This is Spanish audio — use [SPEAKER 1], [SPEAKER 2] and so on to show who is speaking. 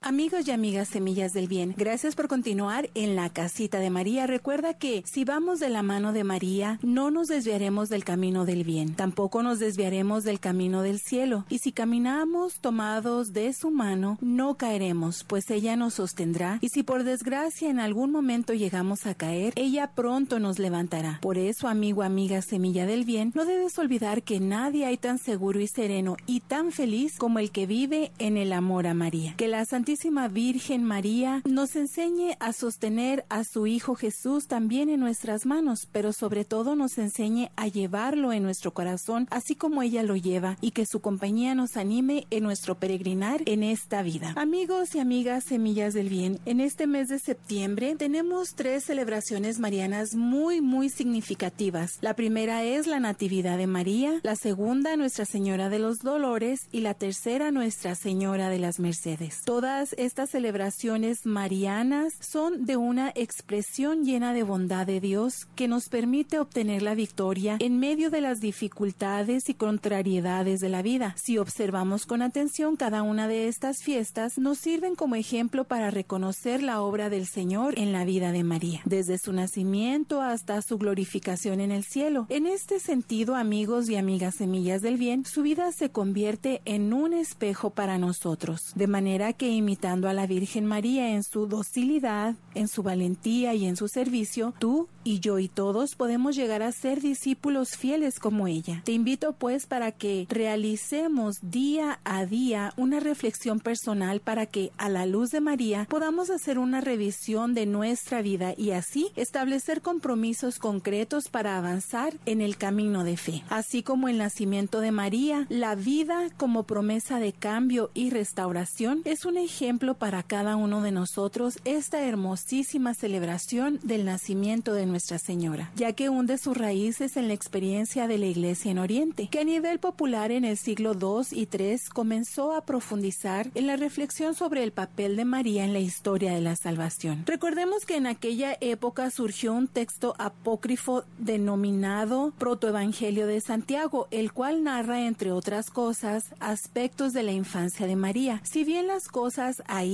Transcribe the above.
[SPEAKER 1] Amigos y amigas Semillas del Bien, gracias por continuar en la casita de María. Recuerda que si vamos de la mano de María, no nos desviaremos del camino del bien, tampoco nos desviaremos del camino del cielo. Y si caminamos tomados de su mano, no caeremos, pues ella nos sostendrá. Y si por desgracia en algún momento llegamos a caer, ella pronto nos levantará. Por eso, amigo, amiga Semilla del Bien, no debes olvidar que nadie hay tan seguro y sereno y tan feliz como el que vive en el amor a María. Que la Santísima Virgen María nos enseñe a sostener a su Hijo Jesús también en nuestras manos, pero sobre todo nos enseñe a llevarlo en nuestro corazón, así como ella lo lleva, y que su compañía nos anime en nuestro peregrinar en esta vida. Amigos y amigas Semillas del Bien, en este mes de septiembre tenemos 3 celebraciones marianas muy significativas. La primera es la Natividad de María, la segunda Nuestra Señora de los Dolores y la tercera Nuestra Señora de las Mercedes. Todas estas celebraciones marianas son de una expresión llena de bondad de Dios que nos permite obtener la victoria en medio de las dificultades y contrariedades de la vida. Si observamos con atención cada una de estas fiestas, nos sirven como ejemplo para reconocer la obra del Señor en la vida de María, desde su nacimiento hasta su glorificación en el cielo. En este sentido, amigos y amigas Semillas del Bien, su vida se convierte en un espejo para nosotros, de manera que imitando a la Virgen María en su docilidad, en su valentía y en su servicio, tú y yo y todos podemos llegar a ser discípulos fieles como ella. Te invito pues para que realicemos día a día una reflexión personal para que a la luz de María podamos hacer una revisión de nuestra vida y así establecer compromisos concretos para avanzar en el camino de fe. Así como el nacimiento de María, la vida como promesa de cambio y restauración es un ejemplo para cada uno de nosotros esta hermosísima celebración del nacimiento de Nuestra Señora, ya que hunde sus raíces en la experiencia de la Iglesia en Oriente, que a nivel popular en el siglo II y III comenzó a profundizar en la reflexión sobre el papel de María en la historia de la salvación. Recordemos que en aquella época surgió un texto apócrifo denominado Protoevangelio de Santiago, el cual narra, entre otras cosas, aspectos de la infancia de María. Si bien las cosas ahí